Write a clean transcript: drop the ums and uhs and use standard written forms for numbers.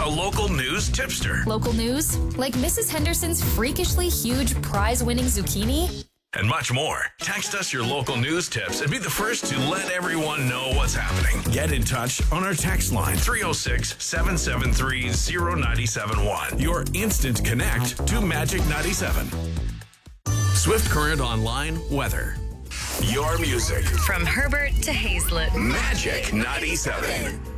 a local news tipster. Local news, like Mrs. Henderson's freakishly huge prize-winning zucchini. And much more. Text us your local news tips and be the first to let everyone know what's happening. Get in touch on our text line 306-773-0971. Your instant connect to Magic 97. Swift Current Online weather. Your music From Herbert to Hazlet. Magic 97.